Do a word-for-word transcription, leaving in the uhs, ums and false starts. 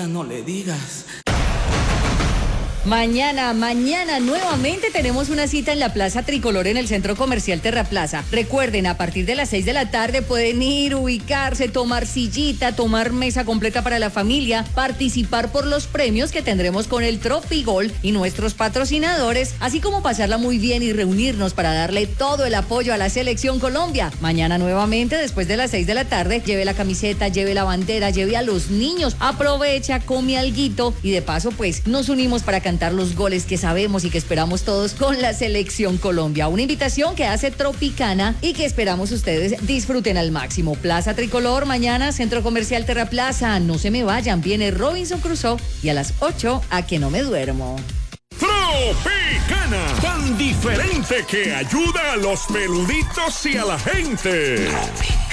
amiga no le digas. Mañana, mañana nuevamente tenemos una cita en la Plaza Tricolor en el Centro Comercial Terraplaza. Recuerden, a partir de las seis de la tarde pueden ir, ubicarse, tomar sillita, tomar mesa completa para la familia, participar por los premios que tendremos con el Tropigol y nuestros patrocinadores, así como pasarla muy bien y reunirnos para darle todo el apoyo a la Selección Colombia. Mañana nuevamente, después de las seis de la tarde, lleve la camiseta, lleve la bandera, lleve a los niños, aprovecha, come alguito y de paso pues nos unimos para cantar los goles que sabemos y que esperamos todos con la Selección Colombia. Una invitación que hace Tropicana y que esperamos ustedes disfruten al máximo. Plaza Tricolor, mañana Centro Comercial Terraplaza. No se me vayan, viene Robinson Crusoe y a las ocho, A que no me duermo. Tropicana, tan diferente que ayuda a los peluditos y a la gente. Tropicana.